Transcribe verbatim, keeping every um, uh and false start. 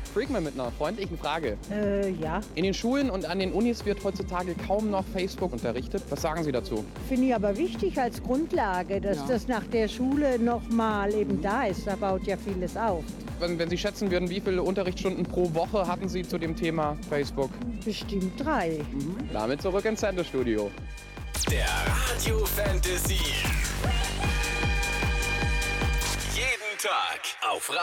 Freakman mit einer freundlichen Frage. Äh, ja. In den Schulen und an den Unis wird heutzutage kaum noch Facebook unterrichtet. Was sagen Sie dazu? Finde ich aber wichtig als Grundlage, dass Ja. das nach der Schule nochmal eben da ist. Da baut ja vieles auf. Wenn, wenn Sie schätzen würden, wie viele Unterrichtsstunden pro Woche hatten Sie zu dem Thema Facebook? Bestimmt drei. Damit zurück ins Sendestudio. Der Radio Fantasy. Jeden Tag auf